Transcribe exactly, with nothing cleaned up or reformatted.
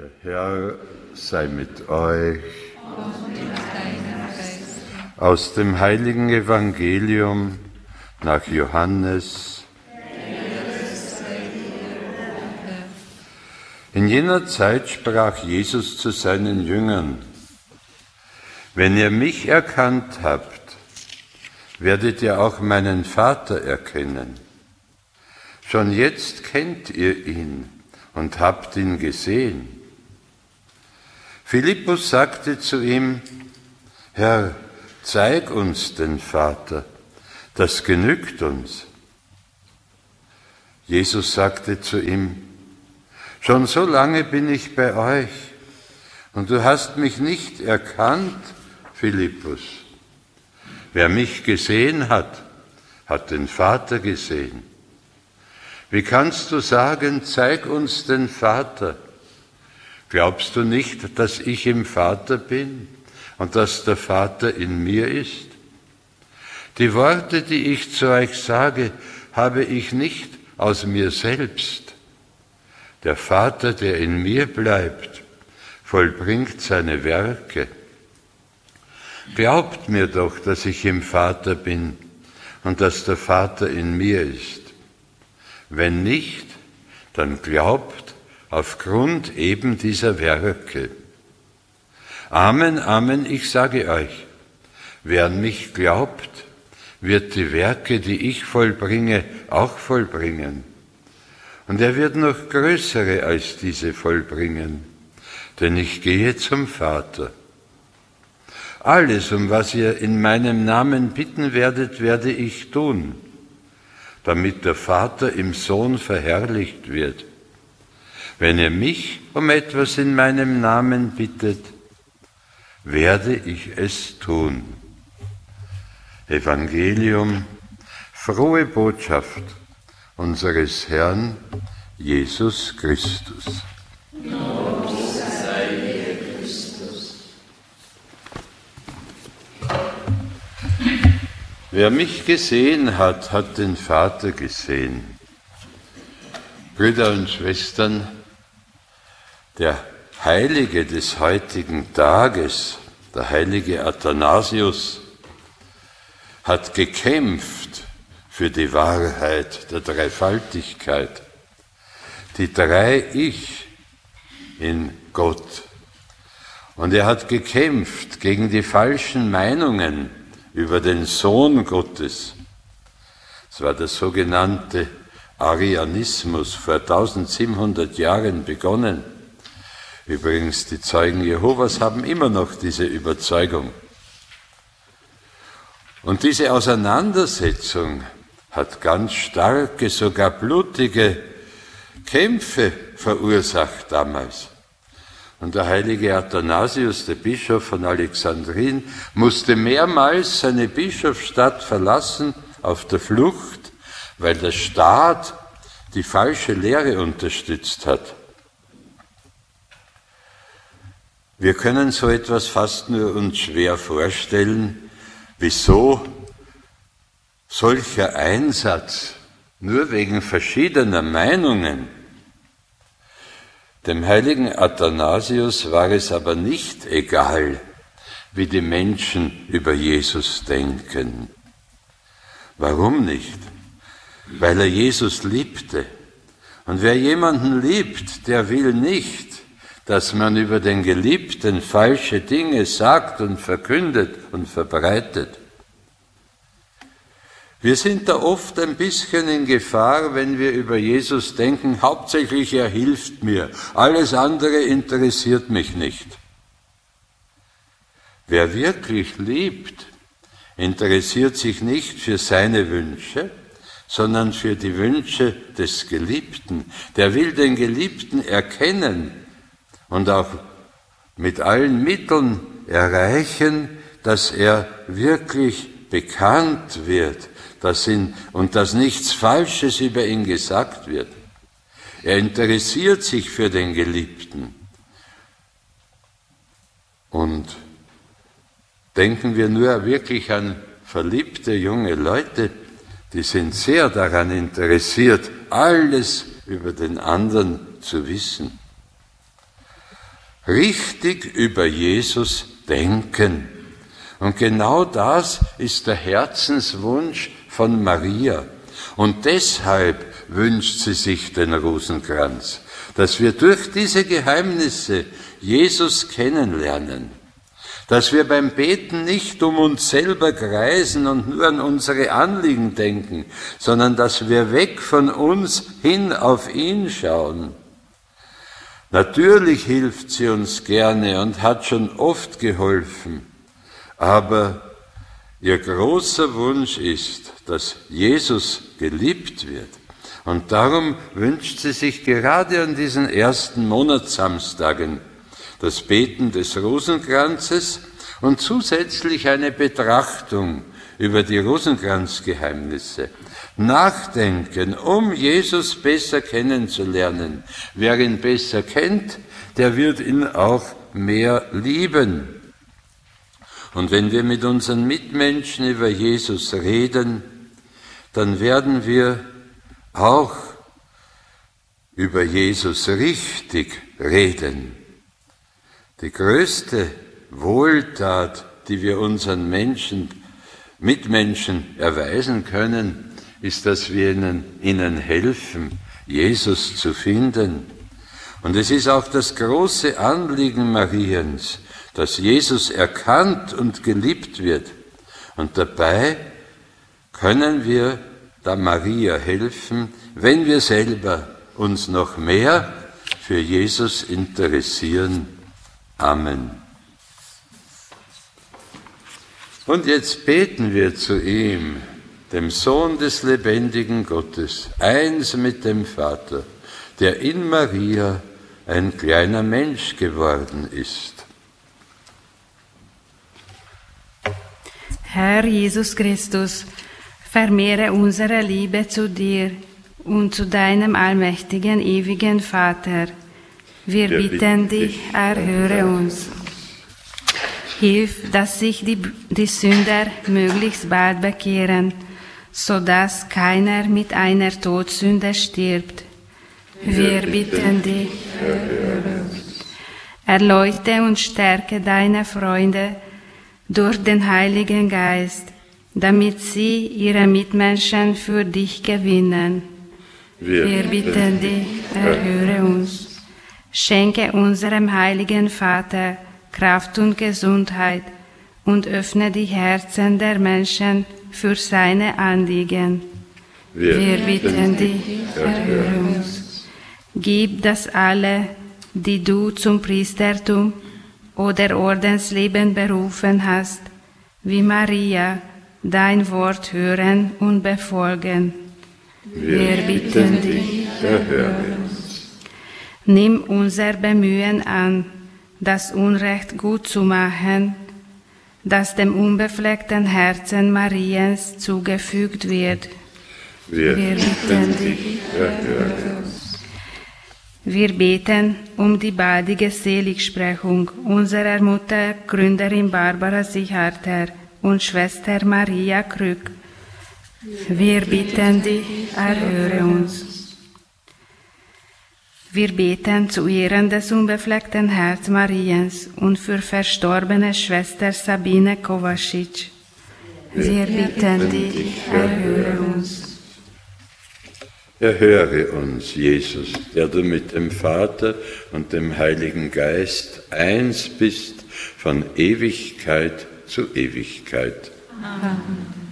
Der Herr sei mit euch. Und mit deinem Geist. Aus dem heiligen Evangelium nach Johannes. In jener Zeit sprach Jesus zu seinen Jüngern: Wenn ihr mich erkannt habt, werdet ihr auch meinen Vater erkennen. Schon jetzt kennt ihr ihn und habt ihn gesehen. Philippus sagte zu ihm: Herr, zeig uns den Vater, das genügt uns. Jesus sagte zu ihm: Schon so lange bin ich bei euch, und du hast mich nicht erkannt, Philippus. Wer mich gesehen hat, hat den Vater gesehen. Wie kannst du sagen, zeig uns den Vater? Glaubst du nicht, dass ich im Vater bin und dass der Vater in mir ist? Die Worte, die ich zu euch sage, habe ich nicht aus mir selbst. Der Vater, der in mir bleibt, vollbringt seine Werke. Glaubt mir doch, dass ich im Vater bin und dass der Vater in mir ist. Wenn nicht, dann glaubt aufgrund eben dieser Werke. Amen, Amen, ich sage euch, wer an mich glaubt, wird die Werke, die ich vollbringe, auch vollbringen. Und er wird noch größere als diese vollbringen, denn ich gehe zum Vater. Alles, um was ihr in meinem Namen bitten werdet, werde ich tun, damit der Vater im Sohn verherrlicht wird. Wenn ihr mich um etwas in meinem Namen bittet, werde ich es tun. Evangelium, frohe Botschaft unseres Herrn Jesus Christus. Lob sei dir, Christus. Wer mich gesehen hat, hat den Vater gesehen. Brüder und Schwestern, der Heilige des heutigen Tages, der heilige Athanasius, hat gekämpft für die Wahrheit der Dreifaltigkeit, die drei Ich in Gott. Und er hat gekämpft gegen die falschen Meinungen über den Sohn Gottes. Es war der sogenannte Arianismus, vor eintausendsiebenhundert Jahren begonnen. Übrigens, die Zeugen Jehovas haben immer noch diese Überzeugung. Und diese Auseinandersetzung hat ganz starke, sogar blutige Kämpfe verursacht damals. Und der heilige Athanasius, der Bischof von Alexandrien, musste mehrmals seine Bischofsstadt verlassen auf der Flucht, weil der Staat die falsche Lehre unterstützt hat. Wir können so etwas fast nur uns schwer vorstellen, wieso solcher Einsatz nur wegen verschiedener Meinungen. Dem heiligen Athanasius war es aber nicht egal, wie die Menschen über Jesus denken. Warum nicht? Weil er Jesus liebte. Und wer jemanden liebt, der will nicht, dass man über den Geliebten falsche Dinge sagt und verkündet und verbreitet. Wir sind da oft ein bisschen in Gefahr, wenn wir über Jesus denken, hauptsächlich er hilft mir, alles andere interessiert mich nicht. Wer wirklich liebt, interessiert sich nicht für seine Wünsche, sondern für die Wünsche des Geliebten. Der will den Geliebten erkennen und auch mit allen Mitteln erreichen, dass er wirklich bekannt wird, dass ihn, und dass nichts Falsches über ihn gesagt wird. Er interessiert sich für den Geliebten. Und denken wir nur wirklich an verliebte junge Leute, die sind sehr daran interessiert, alles über den anderen zu wissen. richtig über Jesus denken. Und genau das ist der Herzenswunsch von Maria. Und deshalb wünscht sie sich den Rosenkranz, dass wir durch diese Geheimnisse Jesus kennenlernen, dass wir beim Beten nicht um uns selber kreisen und nur an unsere Anliegen denken, sondern dass wir weg von uns hin auf ihn schauen. Natürlich hilft sie uns gerne und hat schon oft geholfen, aber ihr großer Wunsch ist, dass Jesus geliebt wird. Und darum wünscht sie sich gerade an diesen ersten Monatssamstagen das Beten des Rosenkranzes und zusätzlich eine Betrachtung über die Rosenkranzgeheimnisse. Nachdenken, um Jesus besser kennenzulernen. Wer ihn besser kennt, der wird ihn auch mehr lieben. Und wenn wir mit unseren Mitmenschen über Jesus reden, dann werden wir auch über Jesus richtig reden. Die größte Wohltat, die wir unseren Menschen, Mitmenschen erweisen können, ist, dass wir ihnen, ihnen helfen, Jesus zu finden. Und es ist auch das große Anliegen Mariens, dass Jesus erkannt und geliebt wird. Und dabei können wir da Maria helfen, wenn wir selber uns noch mehr für Jesus interessieren. Amen. Und jetzt beten wir zu ihm, dem Sohn des lebendigen Gottes, eins mit dem Vater, der in Maria ein kleiner Mensch geworden ist. Herr Jesus Christus, vermehre unsere Liebe zu dir und zu deinem allmächtigen, ewigen Vater. Wir bitten dich, erhöre uns. Hilf, dass sich die, die Sünder möglichst bald bekehren, so dass keiner mit einer Todsünde stirbt. Wir bitten dich, erhöre uns. Erleuchte und stärke deine Freunde durch den Heiligen Geist, damit sie ihre Mitmenschen für dich gewinnen. Wir, Wir bitten dich, erhöre uns. Schenke unserem heiligen Vater Kraft und Gesundheit und öffne die Herzen der Menschen für seine Anliegen. Wir, Wir bitten dich, erhöre uns. Gib, dass alle, die du zum Priestertum oder Ordensleben berufen hast, wie Maria, dein Wort hören und befolgen. Wir, Wir bitten dich, erhöre uns. Nimm unser Bemühen an, das Unrecht gut zu machen, das dem unbefleckten Herzen Mariens zugefügt wird. Wir, Wir bitten dich, erhöre uns. Wir beten um die baldige Seligsprechung unserer Mutter, Gründerin Barbara Sicherter und Schwester Maria Krück. Wir bitten dich, erhöre uns. Wir beten zu Ehren des unbefleckten Herz Mariens und für verstorbene Schwester Sabine Kovacic. Wir bitten dich, erhöre uns. Erhöre uns, Jesus, der du mit dem Vater und dem Heiligen Geist eins bist, von Ewigkeit zu Ewigkeit. Amen.